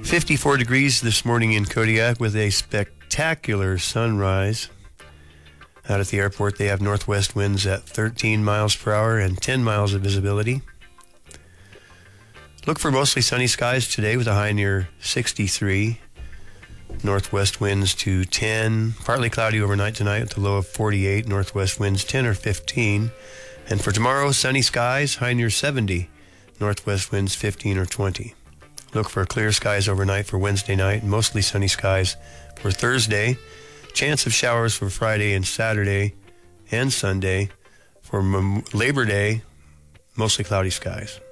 54 degrees this morning in Kodiak with a spectacular sunrise. Out at the airport, they have northwest winds at 13 miles per hour and 10 miles of visibility. Look for mostly sunny skies today with a high near 63. Northwest winds to 10. Partly cloudy overnight tonight with a low of 48. Northwest winds 10 or 15. And for tomorrow, sunny skies, high near 70. Northwest winds 15 or 20. Look for clear skies overnight for Wednesday night. Mostly sunny skies for Thursday. Chance of showers for Friday and Saturday and Sunday. For Labor Day, mostly cloudy skies.